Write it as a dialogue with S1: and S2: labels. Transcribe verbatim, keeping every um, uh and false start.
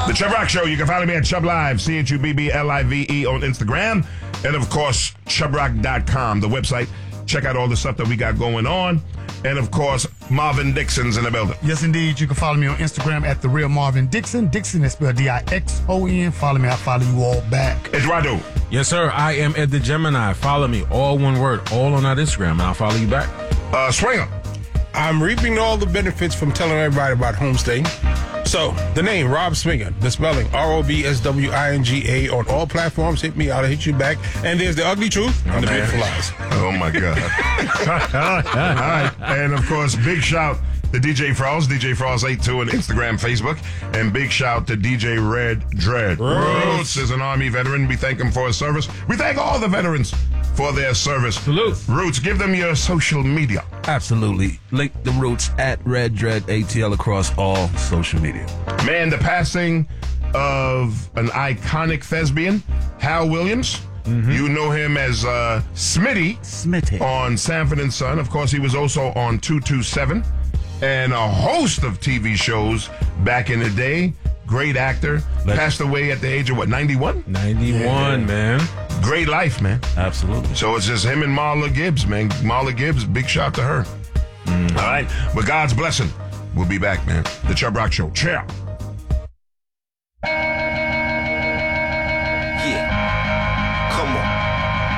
S1: The Chubb Rock Show. You can follow me at Chubb Live, C H U B B L I V E on Instagram. And, of course, chubb rock dot com, the website. Check out all the stuff that we got going on. And, of course, Marvin Dixon's in the building.
S2: Yes, indeed. You can follow me on Instagram at The Real Marvin Dixon. Dixon is spelled D I X O N. Follow me. I follow you all back.
S1: It's Radu.
S3: Yes, sir. I am Ed the Gemini. Follow me. All one word. All on that Instagram. And I'll follow you back.
S1: Uh, Swinger.
S4: I'm reaping all the benefits from telling everybody about homestaying. So, the name, Rob Swinger, the spelling, R O B S W I N G A, on all platforms. Hit me, I'll hit you back. And there's the ugly truth and
S1: Oh,
S4: the
S1: man.
S4: beautiful lies.
S1: Oh, my God. All right. And, of course, big shout to D J Frost, D J Frost eighty-two on Instagram, Facebook. And big shout to D J Red Dread.
S3: Roots.
S1: Roots is an Army veteran. We thank him for his service. We thank all the veterans for their service.
S3: Salute.
S1: Roots, give them your social media.
S5: Absolutely. Link the Roots at Red Dread A T L across all social media.
S1: Man, the passing of an iconic thespian, Hal Williams. Mm-hmm. You know him as uh, Smitty,
S5: Smitty
S1: on Sanford and Son. Of course, he was also on two two seven and a host of T V shows back in the day. Great actor.
S3: Let's-
S1: Passed away at the age of, what, ninety-one?
S3: ninety-one,
S1: Yeah.
S3: man.
S1: Great life, man.
S5: Absolutely.
S1: So it's just him and Marla Gibbs, man. Marla Gibbs, big shout to her. Mm. All right. With God's blessing, we'll be back, man. The Chubb Rock Show. Ciao.